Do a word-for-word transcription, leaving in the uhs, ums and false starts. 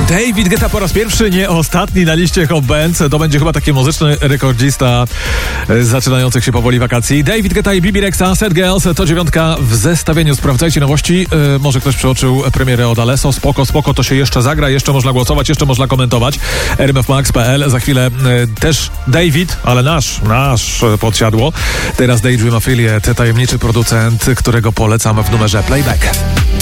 David Guetta po raz pierwszy, nie ostatni na liście Hot Bands. To będzie chyba taki muzyczny rekordzista zaczynających się powoli wakacji. David Guetta i Bibi Rexa, Sad Girls, to dziewiątka w zestawieniu. Sprawdzajcie nowości. Yy, może ktoś przeoczył premierę od Alesso. Spoko, spoko, to się jeszcze zagra, jeszcze można głosować, jeszcze można komentować. r m f max kropka p l. Za chwilę yy, też David, ale nasz, nasz podsiadło. Teraz Daydream Affiliate, tajemniczy producent, którego polecam w numerze Playback.